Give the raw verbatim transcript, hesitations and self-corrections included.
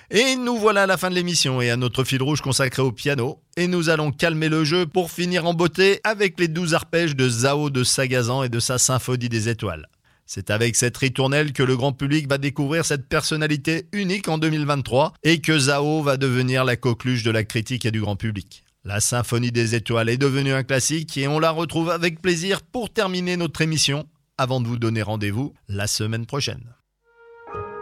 Et nous voilà à la fin de l'émission et à notre fil rouge consacré au piano. Et nous allons calmer le jeu pour finir en beauté avec les douze arpèges de Zao de Sagazan et de sa Symphonie des étoiles. C'est avec cette ritournelle que le grand public va découvrir cette personnalité unique en deux mille vingt-trois et que Zao va devenir la coqueluche de la critique et du grand public. La Symphonie des étoiles est devenue un classique et on la retrouve avec plaisir pour terminer notre émission avant de vous donner rendez-vous la semaine prochaine.